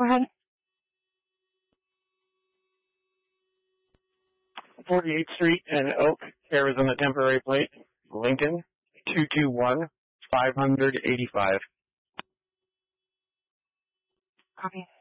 Go ahead. 48th Street and Oak, Arizona temporary plate, Lincoln, 221-585. Copy.